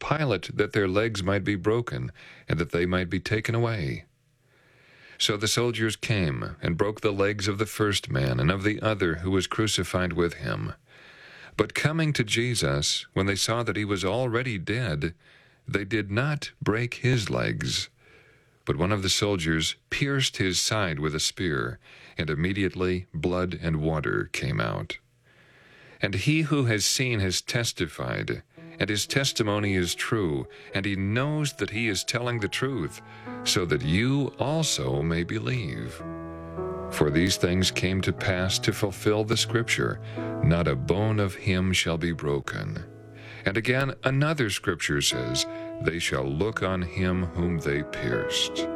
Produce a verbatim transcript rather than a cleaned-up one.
Pilate that their legs might be broken, and that they might be taken away. So the soldiers came, and broke the legs of the first man, and of the other who was crucified with him. But coming to Jesus, when they saw that he was already dead, they did not break his legs. But one of the soldiers pierced his side with a spear, and immediately blood and water came out. And he who has seen has testified, and his testimony is true, and he knows that he is telling the truth, so that you also may believe. For these things came to pass to fulfill the Scripture, not a bone of him shall be broken. And again another Scripture says, they shall look on him whom they pierced.